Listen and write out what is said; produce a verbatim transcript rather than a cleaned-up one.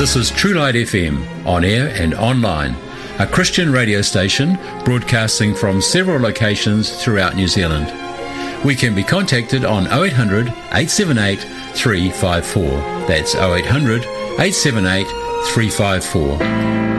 This is True Light F M, on air and online, a Christian radio station broadcasting from several locations throughout New Zealand. We can be contacted on oh eight hundred, eight seven eight, three five four. That's oh eight hundred, eight seven eight, three five four.